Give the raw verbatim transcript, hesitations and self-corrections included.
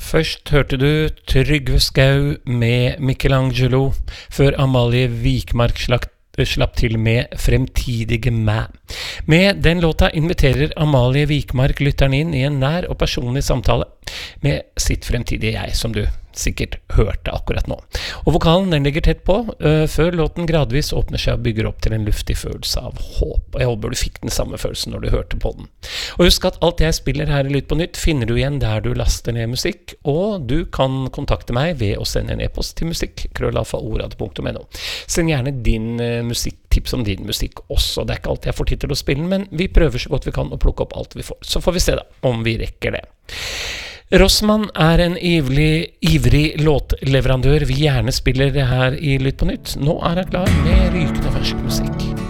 Først hørte du Trygve Skau med Michelangelo, før Amalie Wikmark slapp, slapp til med Fremtidige mæ. Med den låta inviterer Amalie Wikmark lytteren inn i en nær og personlig samtale med sitt fremtidige jeg, som du sikkert hørte akkurat nå. Og vokalen den ligger tett på, uh, før låten gradvis åpner seg og bygger opp til en luftig følelse av håp. Og jeg håper du fikk den samme følelsen når du hørte på den. Og husk at alt jeg spiller her i Lytt på Nytt finner du igjen der du laster ned musikk, og du kan kontakte meg ved å sende en e-post til musikk, krøllalfa orad punktum no. Send gjerne din uh, musikk, tips om din musikk også. Det er ikke alltid jeg får tid til å spille den, men vi prøver så godt vi kan å plukke opp alt vi får. Så får vi se da, om vi rekker det. Rossmann er en ivrig, ivrig låtleverandør vi gjerne spiller det her i Lytt på Nytt. Nå er han klar med rykende fersk musikk.